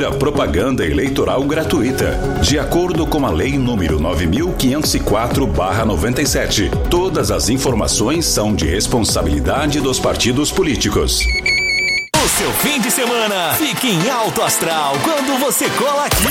confira a propaganda eleitoral gratuita. De acordo com a Lei número 9.504/97, todas as informações são de responsabilidade dos partidos políticos. O seu fim de semana fica em alto astral quando você cola aqui.